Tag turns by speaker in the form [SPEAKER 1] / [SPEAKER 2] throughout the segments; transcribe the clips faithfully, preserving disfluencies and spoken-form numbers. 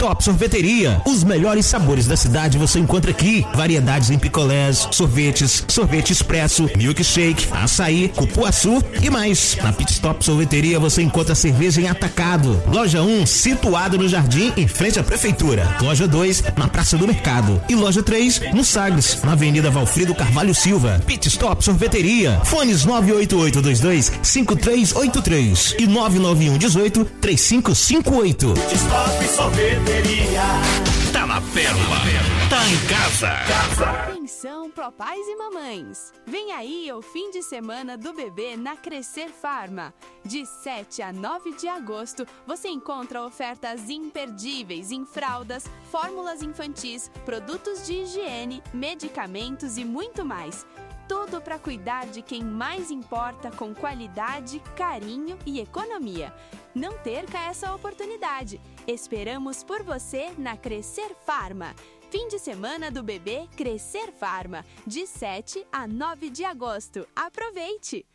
[SPEAKER 1] Stop Sorveteria. Os melhores sabores da cidade você encontra aqui. Variedades em picolés, sorvetes, sorvete expresso, milkshake, açaí, cupuaçu e mais. Na Pit Stop Sorveteria você encontra cerveja em atacado. Loja um, situada no Jardim, em frente à Prefeitura. Loja dois, na Praça do Mercado. E loja três, no Sagres, na Avenida Valfrido Carvalho Silva. Pit Stop Sorveteria. Fones nove oito oito dois dois cinco três oito três e nove nove um um oito três cinco cinco oito.
[SPEAKER 2] Pit Stop Sorveteria.
[SPEAKER 3] Tá na Pérola, tá em casa.
[SPEAKER 4] Atenção, papais e mamães. Vem aí o fim de semana do bebê na Crescer Farma. De sete a nove de agosto, você encontra ofertas imperdíveis em fraldas, fórmulas infantis, produtos de higiene, medicamentos e muito mais. Tudo para cuidar de quem mais importa, com qualidade, carinho e economia. Não perca essa oportunidade. Esperamos por você na Crescer Farma. Fim de semana do bebê Crescer Farma, de sete a nove de agosto. Aproveite!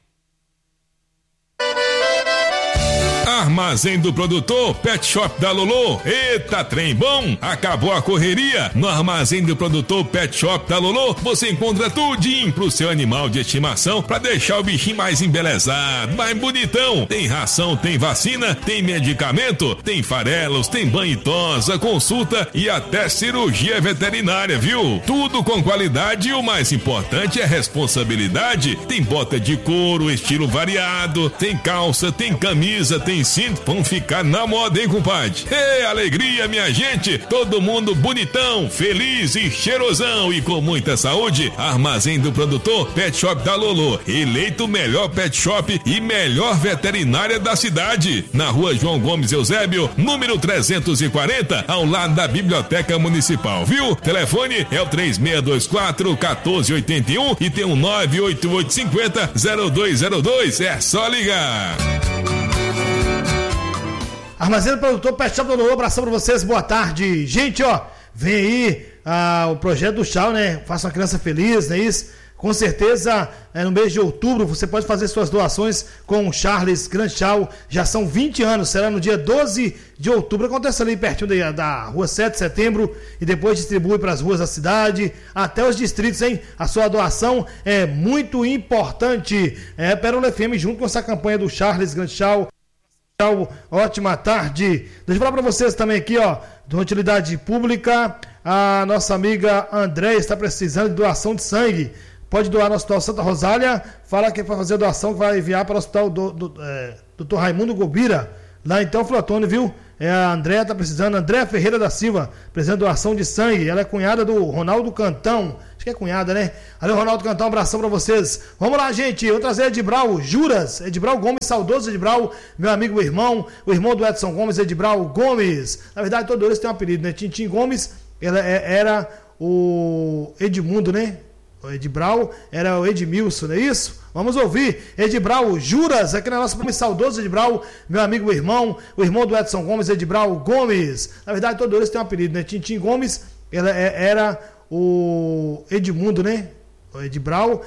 [SPEAKER 5] Armazém do Produtor, Pet Shop da Lolô. Eita, trem bom! Acabou a correria? No Armazém do Produtor Pet Shop da Lolô, você encontra tudinho pro seu animal de estimação pra deixar o bichinho mais embelezado, mais bonitão. Tem ração, tem vacina, tem medicamento, tem farelos, tem banho e tosa, consulta e até cirurgia veterinária, viu? Tudo com qualidade e o mais importante é responsabilidade. Tem bota de couro, estilo variado, tem calça, tem camisa, tem cinto, vão ficar na moda, hein, compadre? Ê, alegria, minha gente! Todo mundo bonitão, feliz e cheirosão e com muita saúde. Armazém do Produtor, Pet Shop da Lolô, eleito o melhor pet shop e melhor veterinária da cidade. Na rua João Gomes Eusébio, número trezentos e quarenta, ao lado da Biblioteca Municipal, viu? Telefone é o três seis dois quatro, um quatro oito um e tem um nove oito oito cinco zero, zero dois zero dois. É só ligar.
[SPEAKER 6] Armazém do Produtor, Pet Shop da Lolô, abração pra vocês, boa tarde. Gente, ó, vem aí ah, o projeto do Chau, né? Faça uma criança feliz, não é isso? Com certeza, é, no mês de outubro, você pode fazer suas doações com o Charles Grand Chau. Já são vinte anos, será no dia doze de outubro. Acontece ali pertinho da, da rua sete de setembro e depois distribui para as ruas da cidade, até os distritos, hein? A sua doação é muito importante. É Pérola F M junto com essa campanha do Charles Grand Chau. Ótima tarde. Deixa eu falar para vocês também aqui, ó, de uma utilidade pública. A nossa amiga André está precisando de doação de sangue. Pode doar no Hospital Santa Rosália. Fala que vai fazer a doação, que vai enviar para o Hospital do, do, é, doutor Raimundo Gobira, lá em Teoflotone, viu? É, a André está precisando, André Ferreira da Silva, precisando de doação de sangue. Ela é cunhada do Ronaldo Cantão. Acho que é cunhada, né? Alô, Ronaldo Cantão, um abração pra vocês. Vamos lá, gente. Eu vou trazer Edibral Juras, Edibral Gomes, saudoso Edibral, meu amigo, o irmão, o irmão do Edson Gomes, Edibral Gomes. Na verdade, todos eles têm um apelido, né? Tintim Gomes, ela era o Edmundo, né? O Edibral era o Edmilson, não é isso? Vamos ouvir Edibral Juras, aqui na nossa prima, saudoso Edibral, meu amigo, o irmão, o irmão do Edson Gomes, Edibral Gomes. Na verdade, todos eles têm um apelido, né? Tintim Gomes, ela era o Edmundo, né? O Edibral